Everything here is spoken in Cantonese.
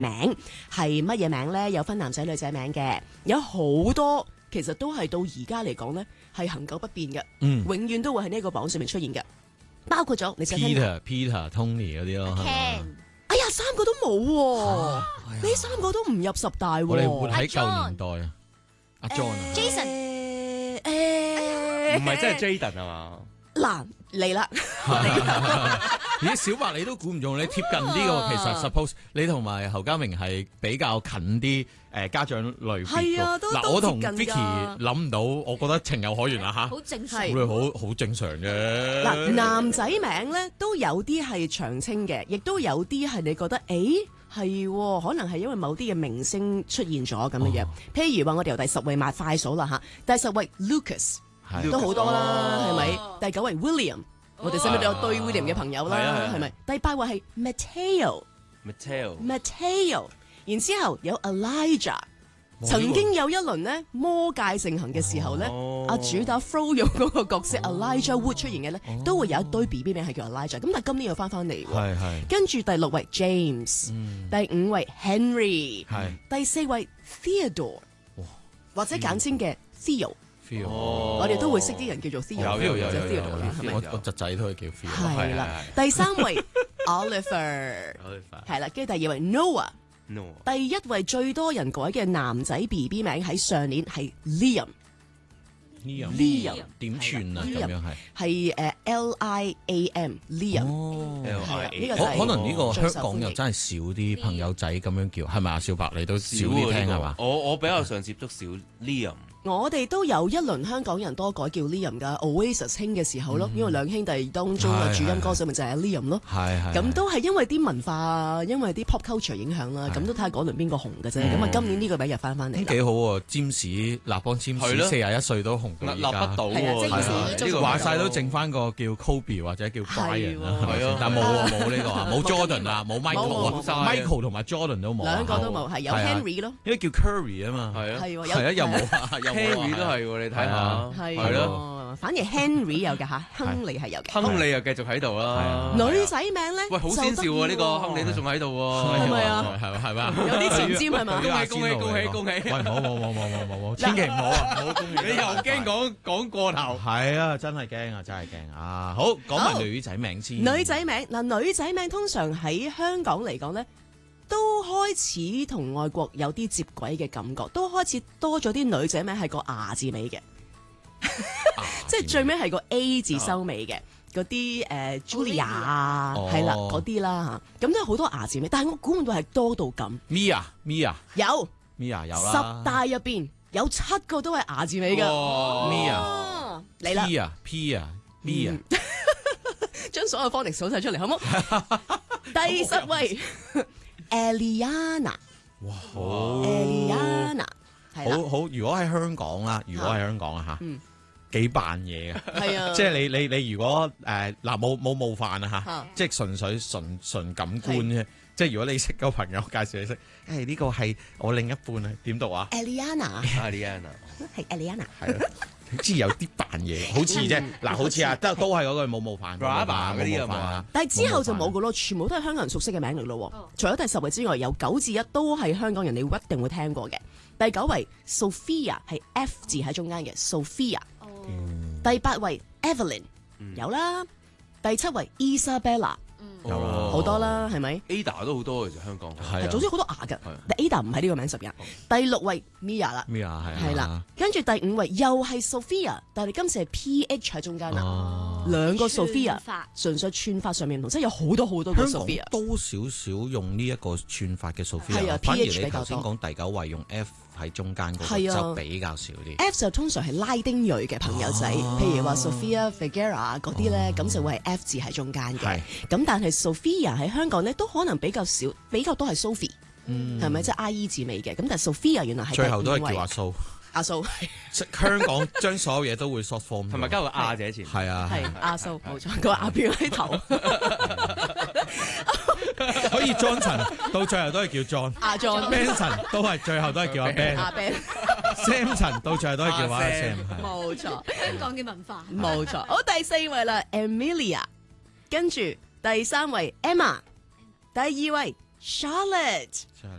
名係乜嘢名咧？有分男仔女仔名嘅，有好多其實都係到而家嚟講咧係恆久不變嘅，永遠都會喺呢個榜上面出現嘅。包括咗你想聽 Peter、Tony 嗰啲咯。 哎呀，3個都冇喎，呢3個都唔入10大喎。 我哋活喺舊年代啊，阿 John 啊 Jason 唔係真係 Jaden 係嘛？ 嗱嚟啦， 咦，小白你都估唔中，你貼近啲喎。其實 suppose 你同埋侯家明係比較近啲家長類別。 係啊，都我同接近㗎 Vicky 諗唔到，我覺得情有可原啦嚇。 好正常。 係咁你好正常嘅。 嗱，男仔名咧都有啲係長青嘅，亦都有啲係你覺得係可能係因為某啲嘅明星出現咗咁嘅樣。譬如話我哋由第10位抹快數啦嚇，第10位 Lucas 都好多啦，係咪？第9位 William，我哋身邊都有對 William 嘅朋友啦，係咪？第8位係 Mateo，然之後有 Elijah。曾經有一輪咧魔界盛行嘅時候咧，阿主打 Froyo 嗰個角色 Elijah Wood 出現嘅咧，都會有一堆 BB 名係叫 Elijah。咁但係今年又翻嚟喎。跟住第6位 James，第5位 Henry，第4位 Theodore，或者簡稱嘅 Theo。我哋都會識啲人叫做 Theo， 有或者 Theodore 啦，係咪？ 我侄仔都係叫 Theo。 係啦，第3位 Oliver， 係啦，跟住第2位 Noah。第1位最多人改嘅男仔 BB 名喺上年係 Liam 點串啊？咁樣係Liam Liam。呢個可能呢個香港又真係少啲朋友仔咁樣叫，係咪啊？小白你都少啲聽係嘛？ 我比較常接觸少 Liam。 我哋都有一輪香港人多改叫 Liam 噶 ，Oasis 興嘅時候咯，因為兩兄弟當中嘅主音歌手咪就係 Liam 咯，咁都係因為啲文化，因為啲 pop culture 影響啦，咁都睇下嗰輪邊個紅嘅啫，咁啊今年呢個名又翻嚟啦， 幾好喎！占士立邦占士41歲都紅到而家， 立不到喎， 話晒都剩翻個叫 Kobe 或者叫 Brian 啦，但冇呢個啊，冇 Jordan 啊，冇 Michael 同埋 Jordan 都冇， 兩個都冇，係有 Henry 咯， 因為叫 Curry 啊嘛， 係又冇。 Henry 都係喎，你睇下， 係咯，反而 Henry 有嘅嚇，亨利係有嘅， 亨利又繼續喺度啦。 女仔名咧， 喂，好先兆喎，呢個亨利都仲喺度喎， 係咪啊？ 係嘛？ 有啲前瞻係嘛？ 恭喜！ 喂，冇，千祈唔好啊！唔好恭喜， 你又驚講過頭？ 係啊，真係驚啊！好，講埋女仔名先。 女仔名嗱，女仔名通常喺香港嚟講咧，都開始同外國有啲接軌嘅感覺，都開始多咗啲女仔名係個牙字尾嘅，即係最尾係個 A 字收尾嘅嗰啲Julia 係啦嗰啲啦嚇，咁都有好多牙字尾，但係我估唔到係多到咁。 Mia 有啦 ，10大入邊有7個都係牙字尾㗎。 Mia 嚟啦 Mia 將所有方力數晒出嚟好冇？第10位。Eliana， 哇，好 Eliana， 好，如果喺香港啦嚇，幾扮嘢嘅， 係啊， 即係你如果冇冒犯啊嚇，即係純粹純感官啫，即係如果你識個朋友介紹你識，呢個係我另一半啊，點讀啊 ？Eliana， 係 Eliana， 係咯。知有啲扮嘢，好似啫。嗱，好似啊，都係嗰句冇冒犯嗰啲啊。 但係之後就冇噶咯，全部都係香港人熟悉嘅名嚟咯。除咗第10位之外，有9至1都係香港人，你一定會聽過嘅。第9位 Sophia 係 F 字喺中間嘅 Sophia。第8位 Evelyn 有啦。第7位 Isabella 有啦， 好多啦，係咪 ？Ada 都好多嘅，香港係， 總之好多牙㗎。但 Ada 唔係呢個名10人。第6位 Mia 啦 ，Mia 係啦，跟住第5位又係 Sophia， 但係今次係 PH 喺中間啦，兩個 Sophia， 純粹串法上面唔同，即係有好多好多個 Sophia。 多少少用呢一個串法嘅 Sophia， 係啊， 反而 PH 你頭先講第9位用 F 喺中間嗰個就比較少啲。 F 就通常係拉丁裔嘅朋友仔，譬如話 Sofia Vergara 嗰啲咧，咁就會係 F 字喺中間嘅。咁但係 Sophia 喺香港咧都可能比較少，比較多係 Sophie，係咪即係 IE 字尾嘅？咁但係 Sophia 原來係最後都係叫阿蘇。 阿蘇， 香港將所有嘢都會 short form， 同埋加個阿姐前， 係啊， 係阿蘇冇錯，個阿標喺頭， 可以 Johnson 到最後都係叫 John， 阿 John，Benson 都係最後都係叫阿 Ben， 阿 Ben，Samson 到最後都係叫阿 Sam， 冇錯， 香港嘅文化， 冇錯。好，第4位啦 ，Emilia， 跟住第3位 Emma， 第2位 Charlotte。